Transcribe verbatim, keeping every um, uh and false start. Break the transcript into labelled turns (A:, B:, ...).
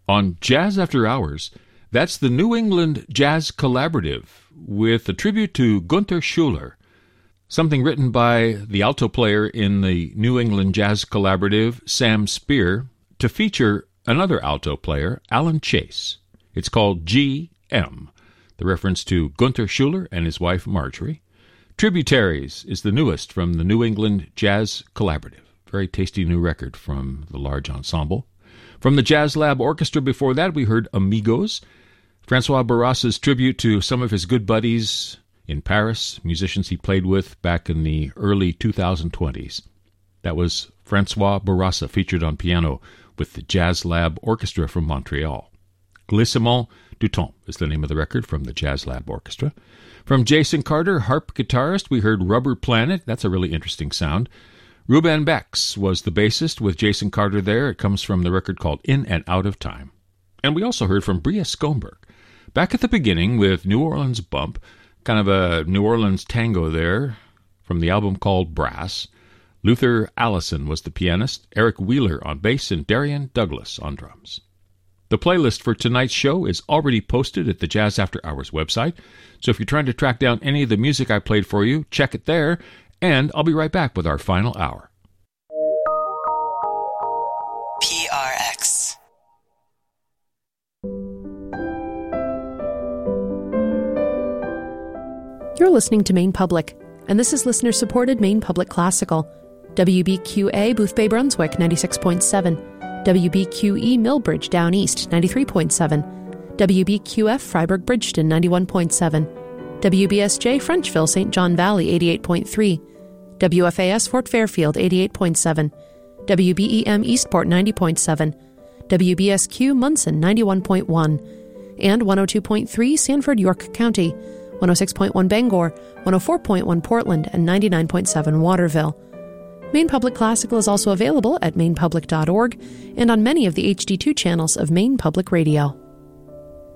A: On Jazz After Hours, that's the New England Jazz Collaborative with a tribute to Gunther Schuller, something written by the alto player in the New England Jazz Collaborative, Sam Spear, to feature another alto player, Alan Chase. It's called G M, the reference to Gunther Schuller and his wife Marjorie. Tributaries is the newest from the New England Jazz Collaborative. Very tasty new record from the large ensemble. From the Jazz Lab Orchestra before that, we heard Amigos, Francois Bourassa's tribute to some of his good buddies in Paris, musicians he played with back in the early two thousand twenties. That was Francois Bourassa, featured on piano with the Jazz Lab Orchestra from Montreal. Glissement du Temps is the name of the record from the Jazz Lab Orchestra. From Jason Carter, harp guitarist, we heard Rubber Planet. That's a really interesting sound. Ruben Bex was the bassist with Jason Carter there. It comes from the record called In and Out of Time. And we also heard from Bria Skomberg. Back at the beginning with New Orleans Bump, kind of a New Orleans tango there from the album called Brass. Luther Allison was the pianist, Eric Wheeler on bass, and Darian Douglas on drums. The playlist for tonight's show is already posted at the Jazz After Hours website, so if you're trying to track down any of the music I played for you, check it there, and I'll be right back with our final hour.
B: P R X.
C: You're listening to Maine Public, and this is listener-supported Maine Public Classical. W B Q A Boothbay Brunswick, ninety-six point seven. W B Q E Millbridge Down East, ninety-three point seven. W B Q F Freiburg Bridgeton, ninety-one point seven. W B S J Frenchville Saint John Valley, eighty-eight point three. W F A S Fort Fairfield, eighty-eight point seven. W B E M Eastport, ninety point seven. W B S Q Munson, ninety-one point one. And one oh two point three Sanford, York County, one oh six point one Bangor, one oh four point one Portland, and ninety-nine point seven Waterville. Maine Public Classical is also available at maine public dot org and on many of the H D two channels of Maine Public Radio.